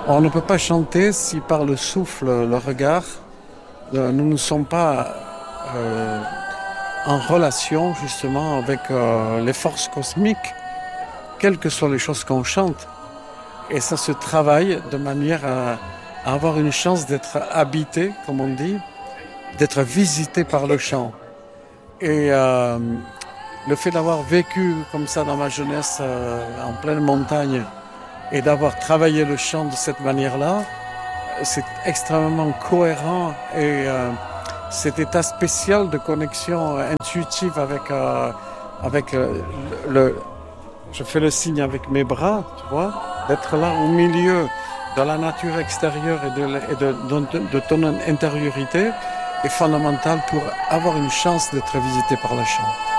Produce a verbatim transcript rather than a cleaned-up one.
On ne peut pas chanter si par le souffle, le regard, euh, nous ne sommes pas euh, en relation justement avec euh, les forces cosmiques, quelles que soient les choses qu'on chante. Et ça se travaille de manière à, à avoir une chance d'être habité, comme on dit, d'être visité par le chant. Et euh, le fait d'avoir vécu comme ça dans ma jeunesse euh, en pleine montagne et d'avoir travaillé le chant de cette manière-là, c'est extrêmement cohérent et euh, cet état spécial de connexion intuitive avec, euh, avec euh, le... Je fais le signe avec mes bras, tu vois, d'être là au milieu de la nature extérieure et de, et de, de, de ton intériorité est fondamental pour avoir une chance d'être visité par le chant.